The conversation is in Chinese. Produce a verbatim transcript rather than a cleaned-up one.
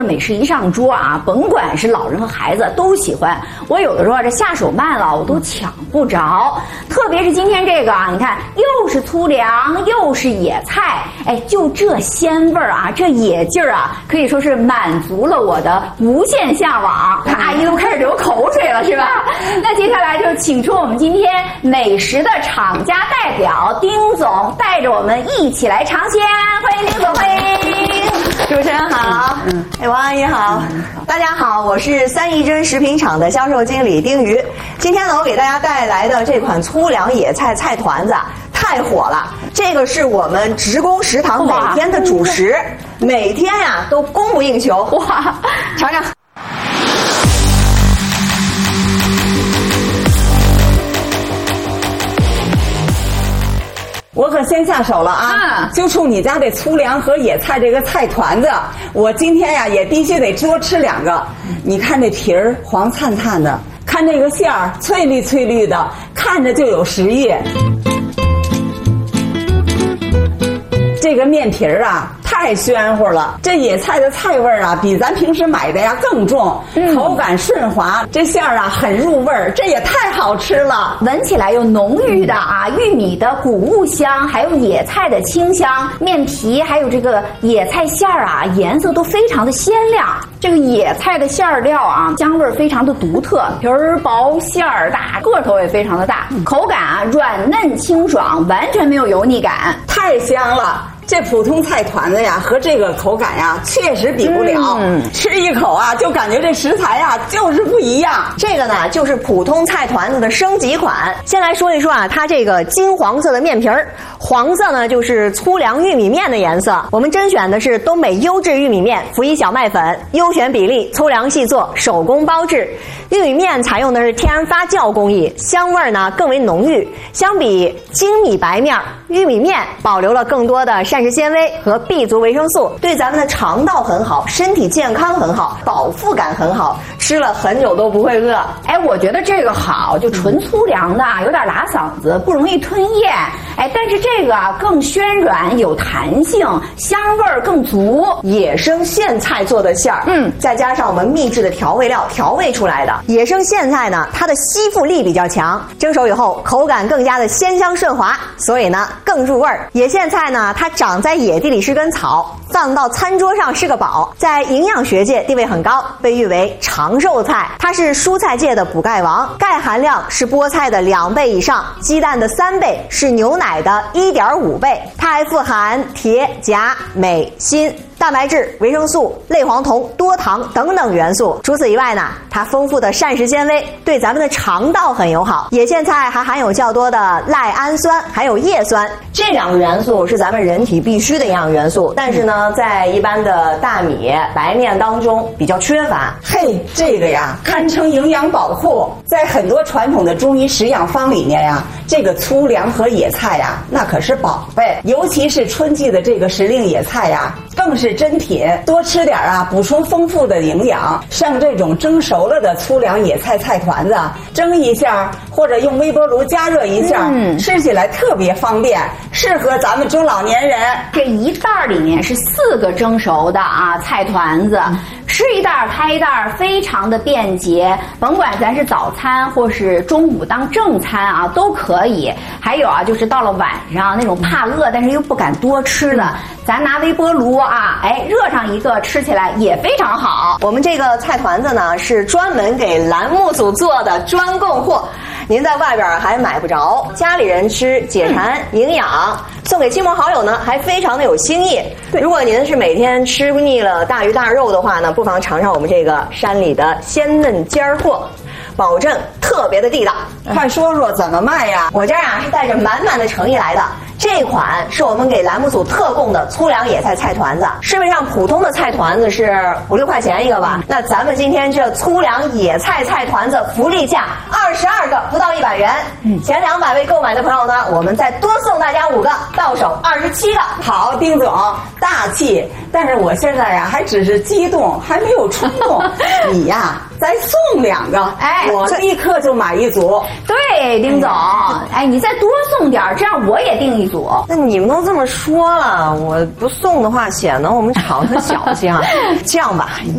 美食一上桌啊，甭管是老人和孩子都喜欢。我有的时候这下手慢了，我都抢不着。特别是今天这个啊，你看又是粗粮，又是野菜，哎，就这鲜味儿啊，这野劲儿啊，可以说是满足了我的无限向往。看阿姨都开始流口水了，是吧？那接下来就请出我们今天美食的厂家代表丁总，带着我们一起来尝鲜。欢迎丁总，欢迎。 主持人好，嗯，哎，王阿姨好，大家好，我是三义珍食品厂的销售经理丁瑜。今天呢，我给大家带来的这款粗粮野菜菜团子太火了，这个是我们职工食堂每天的主食，每天呀、啊、都供不应求。哇，尝尝。 我可先下手了啊！啊就冲你家这粗粮和野菜这个菜团子，我今天呀也必须得多吃两个。你看这皮儿黄灿灿的，看这个馅儿翠绿翠绿的，看着就有食欲。这个面皮儿啊太暄乎了，这野菜的菜味儿啊比咱平时买的呀更重，嗯、口感顺滑，这馅儿啊很入味儿，这也太好吃了。 闻起来有浓郁的啊玉米的谷物香，还有野菜的清香，面皮还有这个野菜馅儿啊颜色都非常的鲜亮。这个野菜的馅儿料啊香味儿非常的独特，皮儿薄馅儿大，个头也非常的大，口感啊软嫩清爽，完全没有油腻感， 太香了。这普通菜团子呀和这个口感呀确实比不了，嗯、吃一口啊就感觉这食材呀就是不一样。 这个呢就是普通菜团子的升级款。先来说一说啊，它这个金黄色的面皮儿，黄色呢就是粗粮玉米面的颜色。我们甄选的是东北优质玉米面，辅以小麦粉，优选比例，粗粮细做，手工包制。玉米面采用的是天然发酵工艺，香味呢更为浓郁。相比精米白面，玉米面保留了更多的膳食纤维和 B 族维生素，对咱们的肠道很好，身体健康很好，饱腹感很好，吃了很久都不会饿。 哎，我觉得这个好，就纯粗粮的，有点拉嗓子，不容易吞咽。哎，但是这个啊更暄软有弹性，香味儿更足。 野生苋菜做的馅儿，嗯，再加上我们秘制的调味料调味出来的。野生苋菜呢，它的吸附力比较强，蒸熟以后口感更加的鲜香顺滑，所以呢更入味儿。野苋菜呢，它长在野地里是根草，放到餐桌上是个宝，在营养学界地位很高，被誉为长寿菜。它是蔬菜界的补钙王，钙含量是菠菜的两倍以上，鸡蛋的三倍，是牛奶的 一点五倍。它还富含铁、钾、镁、锌、蛋白质、维生素、类黄酮、多糖等等元素。除此以外呢，它丰富的膳食纤维对咱们的肠道很友好。野苋菜还含有较多的赖氨酸，还有叶酸，这两个元素是咱们人体必需的营养元素，但是呢，在一般的大米、白面当中比较缺乏。 嘿，这个呀，堪称营养宝库。在很多传统的中医食养方里面呀，这个粗粮和野菜呀，那可是宝贝。尤其是春季的这个时令野菜呀，更是珍品，多吃点啊，补充丰富的营养。像这种蒸熟了的粗粮野菜菜团子，蒸一下或者用微波炉加热一下，嗯、吃起来特别方便，适合咱们中老年人。 这一袋里面是四个蒸熟的啊菜团子，嗯、吃一袋开一袋，非常的便捷。甭管咱是早餐或是中午当正餐啊，都可以。还有啊，就是到了晚上那种怕饿但是又不敢多吃的，咱拿微波炉啊，哎，热上一个，吃起来也非常好。 我们这个菜团子呢，是专门给栏目组做的专供货，您在外边还买不着，家里人吃解馋营养，送给亲朋好友呢还非常的有新意。如果您是每天吃不腻了大鱼大肉的话呢，不妨尝尝我们这个山里的鲜嫩尖儿货，保证特别的地道。 快说说怎么卖呀？ 我这儿啊是带着满满的诚意来的。这款是我们给栏目组特供的粗粮野菜菜团子，市面上普通的菜团子是五六块钱一个吧，嗯、那咱们今天这粗粮野菜菜团子福利价二十二个，不到一百元。嗯、前两百位购买的朋友呢，我们再多送大家五个，到手二十七个。 好，丁总大气，但是我现在呀还只是激动，还没有冲动。你呀再送两个，哎，我立刻就买一组。 对，丁总，哎，你再多送点，这样我也订一组。 那你们都这么说了，我不送的话显得我们厂很小气啊。这样吧，